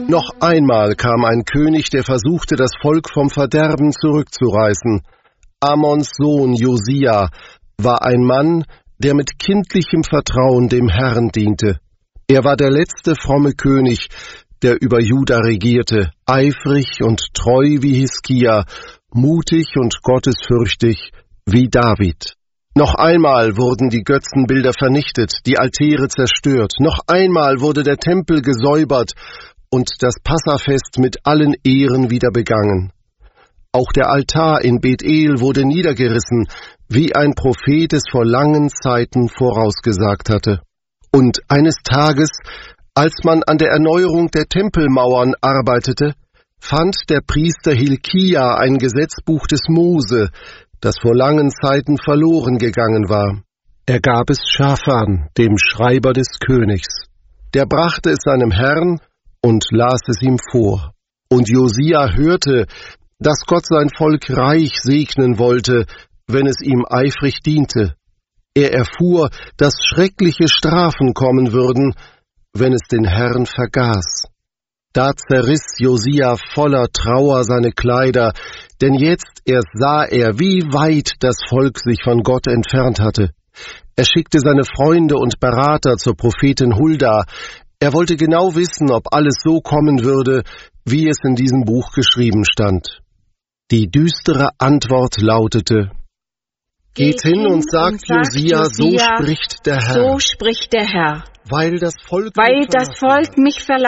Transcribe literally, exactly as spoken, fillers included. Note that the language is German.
Noch einmal kam ein König, der versuchte, das Volk vom Verderben zurückzureißen. Amons Sohn Josia war ein Mann, der mit kindlichem Vertrauen dem Herrn diente. Er war der letzte fromme König, der über Juda regierte, eifrig und treu wie Hiskia, mutig und gottesfürchtig wie David. Noch einmal wurden die Götzenbilder vernichtet, die Altäre zerstört, noch einmal wurde der Tempel gesäubert und das Passafest mit allen Ehren wieder begangen. Auch der Altar in Bethel wurde niedergerissen, wie ein Prophet es vor langen Zeiten vorausgesagt hatte. Und eines Tages, als man an der Erneuerung der Tempelmauern arbeitete, fand der Priester Hilkia ein Gesetzbuch des Mose, das vor langen Zeiten verloren gegangen war. Er gab es Schafan, dem Schreiber des Königs. Der brachte es seinem Herrn und las es ihm vor. Und Josia hörte, dass Gott sein Volk reich segnen wollte, wenn es ihm eifrig diente. Er erfuhr, dass schreckliche Strafen kommen würden, wenn es den Herrn vergaß. Da zerriss Josia voller Trauer seine Kleider, denn jetzt erst sah er, wie weit das Volk sich von Gott entfernt hatte. Er schickte seine Freunde und Berater zur Prophetin Hulda. Er wollte genau wissen, ob alles so kommen würde, wie es in diesem Buch geschrieben stand. Die düstere Antwort lautete: Geht hin und sagt Josia, so spricht der Herr. So spricht der Herr. Weil das Volk Weil das Volk mich verlassen